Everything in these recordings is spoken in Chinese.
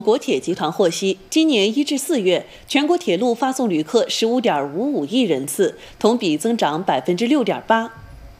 国铁集团获悉，今年1至4月，全国铁路发送旅客15.55亿人次，同比增长6.8%。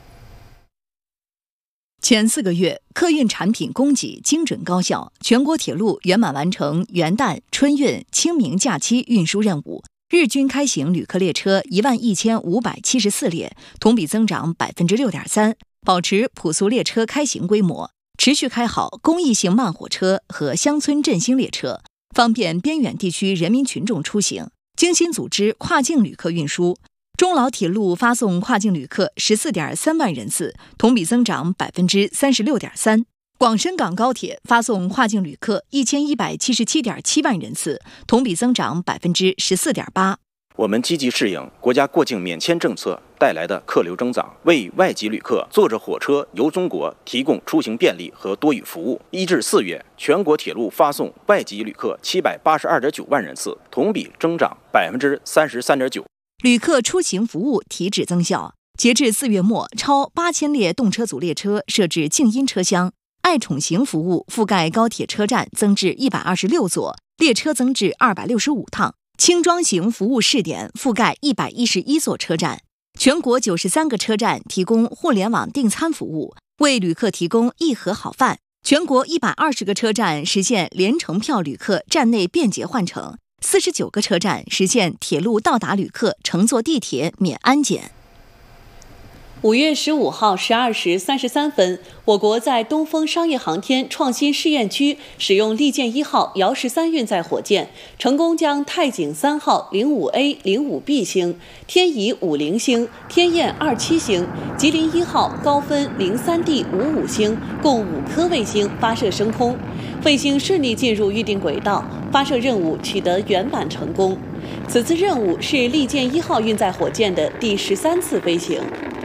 前4个月，客运产品供给精准高效，全国铁路圆满完成元旦、春运、清明假期运输任务，日均开行旅客列车11574列，同比增长6.3%，保持普速列车开行规模。持续开好公益性慢火车和乡村振兴列车，方便边远地区人民群众出行。精心组织跨境旅客运输，中老铁路发送跨境旅客14.3万人次，同比增长36.3%。广深港高铁发送跨境旅客1177.7万人次，同比增长14.8%。 我们积极适应国家过境免签政策带来的客流增长，为外籍旅客坐着火车游中国提供出行便利和多语服务。1至4月，全国铁路发送外籍旅客782.9万人次，同比增长33.9%。 旅客出行服务提质增效，截至4月末，超8000列动车组列车设置静音车厢，爱宠行服务覆盖高铁车站增至126座，列车增至265趟。轻装型服务试点覆盖111座车站，全国93个车站提供互联网订餐服务，为旅客提供一盒好饭。全国120个车站实现联程票旅客站内便捷换乘，49个车站实现铁路到达旅客乘坐地铁免安检。 5月15号12时33分，我国在东风商业航天创新试验区使用利剑1号遥13运载火箭，成功将太井3号 05A、05B 星、天乙50星、天雁27星、吉林1号高分 03D 55星共5颗卫星发射升空，卫星顺利进入预定轨道，发射任务取得圆满成功。此次任务是利剑1号运载火箭的第13次飞行。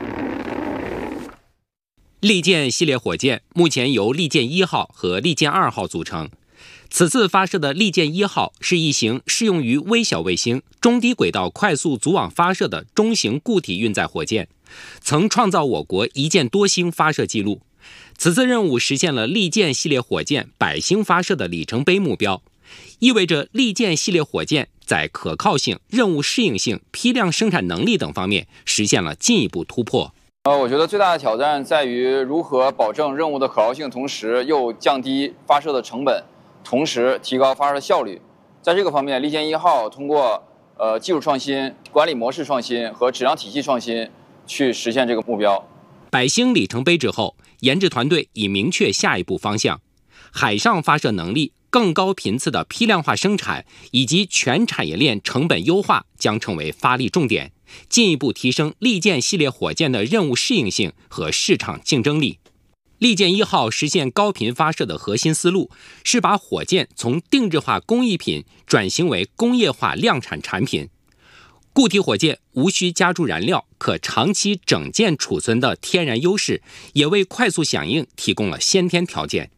利剑系列火箭目前由利剑1号和利剑2号组成。此次发射的利剑1号是一型适用于微小卫星、中低轨道快速组网发射的中型固体运载火箭，曾创造我国一箭多星发射记录。此次任务实现了利剑系列火箭100星发射的里程碑目标，意味着利剑系列火箭在可靠性、任务适应性、批量生产能力等方面实现了进一步突破。 我觉得最大的挑战在于如何保证任务的可靠性，同时又降低发射的成本，同时提高发射的效率。在这个方面，利剑1号通过技术创新、管理模式创新和质量体系创新去实现这个目标。 100星里程碑之后，研制团队已明确下一步方向，海上发射能力、更高频次的批量化生产以及全产业链成本优化将成为发力重点，进一步提升利剑系列火箭的任务适应性和市场竞争力。利剑1号实现高频发射的核心思路是把火箭从定制化工艺品转型为工业化量产产品。固体火箭无需加注燃料，可长期整件储存的天然优势，也为快速响应提供了先天条件。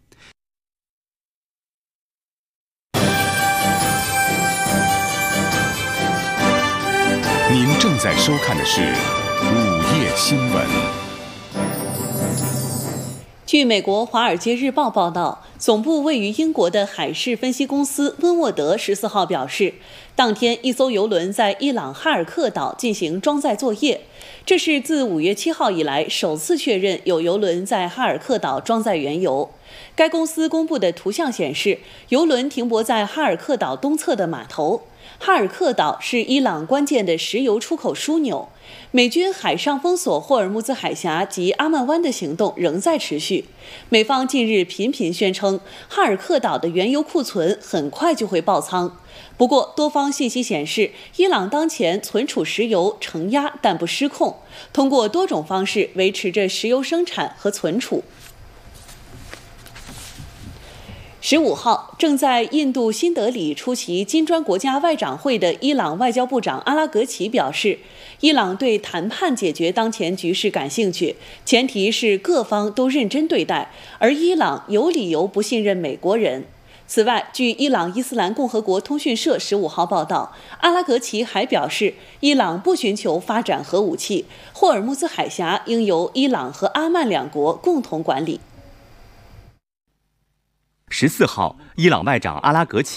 您正在收看的是午夜新闻。 据美国《华尔街日报》报道，总部位于英国的海事分析公司温沃德14号表示，当天一艘邮轮在伊朗哈尔克岛进行装载作业，这是自5月7号以来首次确认有邮轮在哈尔克岛装载原油。该公司公布的图像显示，邮轮停泊在哈尔克岛东侧的码头。哈尔克岛是伊朗关键的石油出口枢纽，美军海上封锁霍尔木兹海峡及阿曼湾的行动仍在持续。美方近日频频宣称，哈尔克岛的原油库存很快就会爆仓。不过，多方信息显示，伊朗当前存储石油承压但不失控，通过多种方式维持着石油生产和存储。15号，正在印度新德里出席金砖国家外长会的伊朗外交部长阿拉格齐表示，伊朗对谈判解决当前局势感兴趣，前提是各方都认真对待，而伊朗有理由不信任美国人。此外，据伊朗伊斯兰共和国通讯社15号报道，阿拉格齐还表示，伊朗不寻求发展核武器，霍尔木兹海峡应由伊朗和阿曼两国共同管理。 14号，伊朗外长阿拉格齐